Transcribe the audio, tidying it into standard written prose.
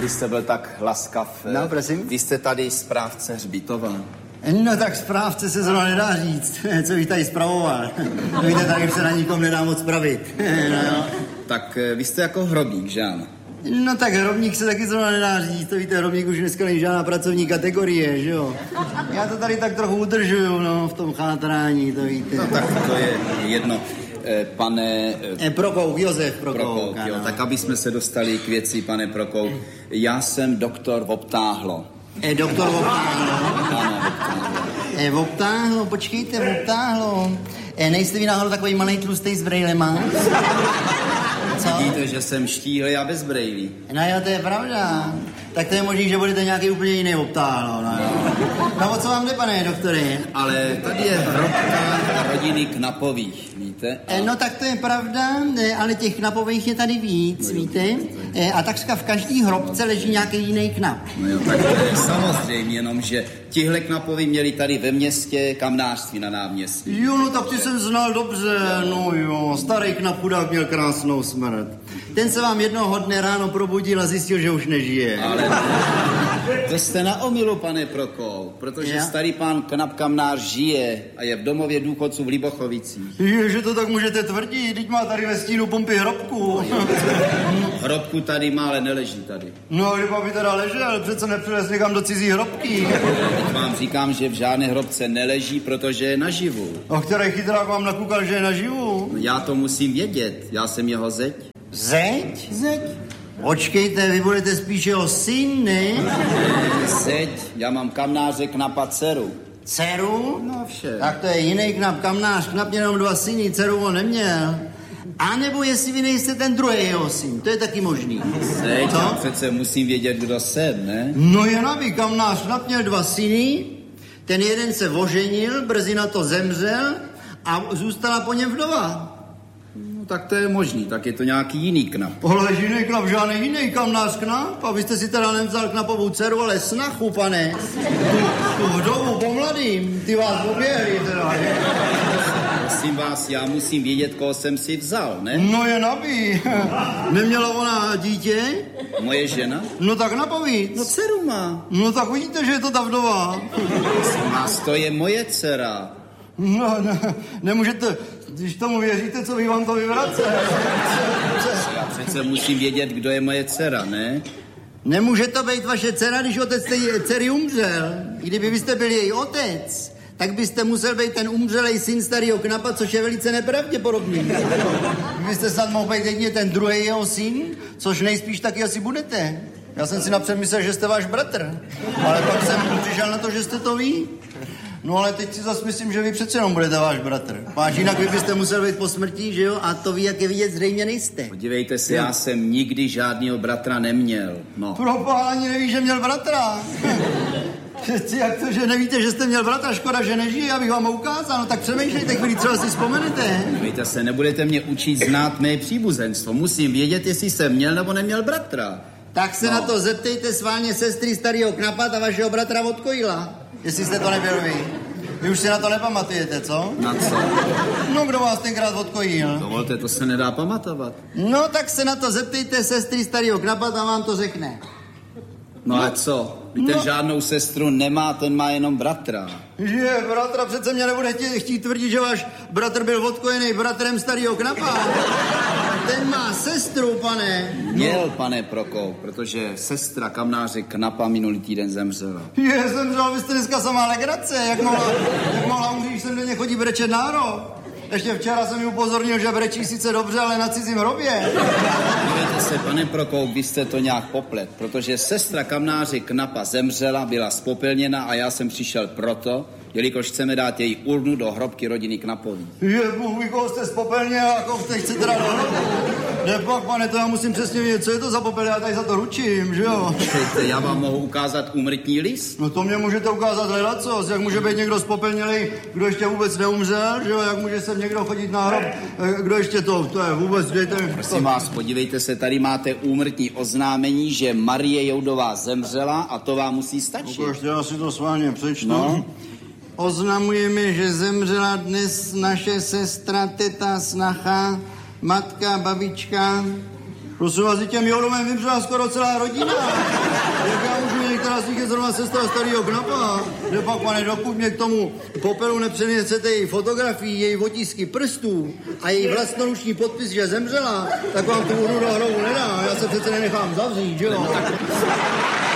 kdybyste byl tak laskav. No, prosím. Vy jste tady správce hřbitova. No tak správce se zrovna nedá říct, co bych tady spravoval. Víte, tady už se na nikom nedá moc spravit. No. Tak vy jste jako hrobník, že ano? No tak hrobník se taky zrovna nedá říct, to víte, hrobník už dneska není žádná pracovní kategorie, že jo. Já to tady tak trochu udržuju, no, v tom chátrání, to víte. No tak to je jedno. Pane... Prokouk, Josef Prokouk, jo. Tak aby jsme se dostali k věci, pane Prokouk. Já jsem doktor Voptáhlo. Doktor Voptáhlo? Ano, Voptáhlo. Voptáhlo, počkejte, Voptáhlo. Nejste vy náhodou takový malej tlustej s brejlema? Co? Vidíte, že jsem štíhlý a bez brejlí. No jo, to je pravda. Tak to je možný, že budete nějaký úplně jiný Voptáhlo, no jo. No o co vám jde, pane doktore? Ale tady je hrobka rodiny Knapových, víte? No tak to je pravda, ale těch Knapových je tady víc, no, víte? A takřka v každý hrobce leží nějaký jiný Knap. No jo, tak to je samozřejmě, jenom že tihle Knapovi měli tady ve městě kamnářství na náměstí. Jo, no tak ty jsem znal dobře, no jo, starý Knap chudák měl krásnou smrt. Ten se vám jednoho dne ráno probudil a zjistil, že už nežije. Ale to jste na omylu, pane Prokouk, protože starý pán Knap kamnář žije a je v domově důchodců v Libochovicích. Že to tak můžete tvrdit, teď má tady ve stínu pumpy hrobku. Hrobku tady má, ale neleží tady. No, kdyby by teda ležel, přece nepřines někam do cizí hrobky. Teď vám říkám, že v žádné hrobce neleží, protože je naživu. A který chytrák vám nakukal, že je naživu? No, já to musím vědět, já jsem jeho zeď. Zeď? Zeď? Počkejte, vy budete spíš jeho syn, ne? Zeď, já mám kamnáře Knapa dceru. Dceru? No vše. Tak to je jiný Knap, kamnář. Knap měl jenom 2 syny, dceru on neměl. A nebo jestli vy nejste ten druhý jeho syn, to je taky možný. Zeď, já přece musím vědět, kdo jsem, ne? No jen aby kamnář Knap měl 2 syny, ten jeden se oženil, brzy na to zemřel a zůstala po něm vdova. No tak to je možný, tak je to nějaký jiný Knap. Ale jiný Knap, žádný jiný kamnář Knap. A vy jste si teda nevzal Knapovou dceru, ale snachu, pane. Tu vdovu po mladým, ty vás poběhli teda. Prosím vás, já musím vědět, koho jsem si vzal, ne? No je nabí. Neměla ona dítě? Moje žena? No tak napovíc. No dceru má. No tak vidíte, že je to ta vdova. Prosím vás, to je moje dcera. No, nemůžete, když tomu věříte, co by vám to vyvrace. Já přece musím vědět, kdo je moje dcera, ne? Nemůže to být vaše dcera, když otec té dcery umřel. Kdyby vy jste byl její otec, tak byste musel být ten umřelej syn starého Knapa, což je velice nepravděpodobný. Vy jste snad mohl být jedině ten druhý jeho syn, což nejspíš taky asi budete. Já jsem si napřed myslel, že jste váš bratr, ale pak jsem přišel na to, že jste to ví. No ale teď si zase myslím, že vy přece jenom budete váš bratr. Páč, jinak vy byste musel být po smrti, že jo? A to vy, jak je vidět, zřejmě nejste. Podívejte se, já jsem nikdy žádného bratra neměl. No. Propál, ani neví, že měl bratra. Jak to, že nevíte, že jste měl bratra, škoda, že nežije, abych vám ho ukázal. No tak přemýšlejte chvíli, třeba si vzpomenete. Podívejte se, nebudete mě učit znát mé příbuzenstvo. Musím vědět, jestli jsem měl nebo neměl bratra. Tak se na to zeptejte sválně sestry starého Knapa a vašeho bratra Odkojila. Jestli jste to nebyl vy. Vy už si na to nepamatujete, co? Na co? No, kdo vás tenkrát odkojil? Dovolte, to se nedá pamatovat. No, tak se na to zeptejte sestry starého Knapa a vám to řekne. No a co? Ten žádnou sestru nemá, ten má jenom bratra. Že, bratra, přece mě nebude chtít tvrdit, že váš bratr byl odkojený bratrem starého Knapa. Ten má sestru, pane. Měl, pane Prokouk, protože sestra kamnáře Knapa minulý týden zemřela. Zemřela, vy jste dneska samá legrace. Jak mohla umřít, když jsem do něj chodí brečet nárok. Ještě včera jsem mi upozornil, že brečí sice dobře, ale na cizím hrobě. Dívejte se, pane Prokouk, vy jste to nějak poplet, protože sestra kamnáře Knapa zemřela, byla spopelněna a já jsem přišel proto, jelikož chceme dát její urnu do hrobky rodiny Knapových. Bůh, koho jste spopelněl a koho jste chcete dát do hrobu. Nepak, pane, to já musím přesně vědět, co je to za popel, já tady za to ručím, že jo? Počkejte, já vám mohu ukázat úmrtní list? No to mě můžete ukázat hledacos, jak může být někdo spopelnělej, kdo ještě vůbec neumřel, že jo? Jak může sem někdo chodit na hrob, kdo ještě to je vůbec, dejte mi. Prosím vás, podívejte se, tady máte úmrtní oznámení, že Marie Joudová zemřela a to vám musí stačit. Ukažte, já si to sválně přečtu. No. Oznamujeme, že zemřela dnes naše sestra, teta, snacha, matka, babička Prosím vás, těm Jouromem vymřela skoro celá rodina. Jak já můžu, některá z nich je zrovna sestra starého Knapa. Nepak, pane, dokud mě k tomu popelu nepřenesete její fotografii, její otisky prstů a její vlastnoruční podpis, že zemřela, tak vám tu urnu do hrobu nedá. Já se přece nenechám zavřít, že jo?